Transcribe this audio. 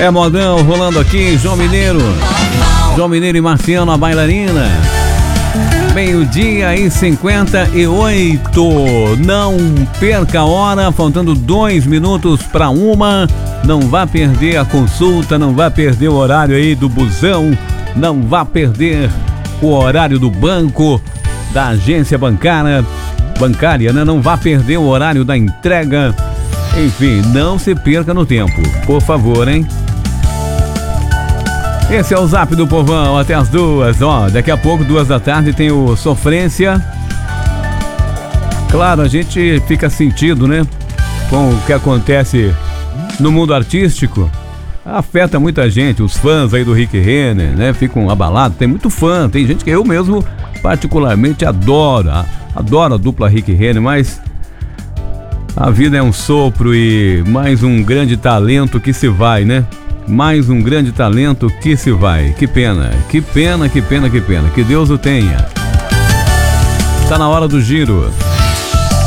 É modão rolando aqui, João Mineiro e Marciano, a bailarina. Meio-dia e 58. Não perca a hora, faltando 2 minutos para 1. Não vá perder a consulta, não vá perder o horário aí do busão, não vá perder o horário do banco, da agência bancária, né? Não vá perder o horário da entrega. Enfim, não se perca no tempo, por favor, hein? Esse é o Zap do Povão, até as 2. Ó, daqui a pouco, 2 da tarde, tem o Sofrência. Claro, a gente fica sentido, né? Com o que acontece no mundo artístico. Afeta muita gente, os fãs aí do Rick Renner, né? Ficam abalados, tem muito fã, tem gente que eu mesmo particularmente adoro a dupla Rick Renner, mas a vida é um sopro e mais um grande talento que se vai, né? Mais um grande talento que se vai. Que pena, que Deus o tenha. Tá na hora do giro.